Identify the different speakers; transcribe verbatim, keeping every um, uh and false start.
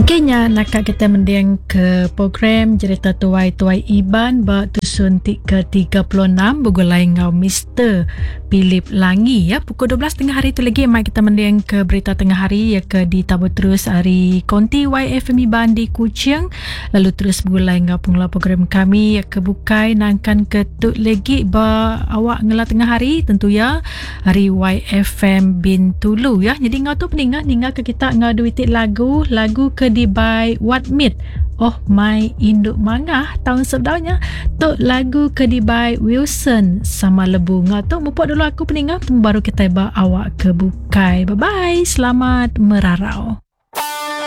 Speaker 1: Kenya nak kita mendiang ke program cerita tuai-tuai Iban bertusun ke tiga puluh enam bergulai ngau Mister Philip Langi ya. Pukul dua belas tengah hari tu lagi mai kita mendiang ke berita tengah hari ya ke ditabur terus hari konti Y F M Iban di Kuching. Lalu terus bergulai ngau pengula program kami ya ke bukai nangkan ke tu lagi ba awak ngela tengah hari tentu ya hari Y F M Bintulu ya. Jadi ngau tu peningat ningat ke kita ngau duitik lagu lagu ke di by What Meet Oh My Induk Mangah tahun sebelumnya tu lagu ke di by Wilson sama lebu ngau tu mupuk dulu aku peningat baru kita ba awak ke bukai. Bye bye, selamat merarau.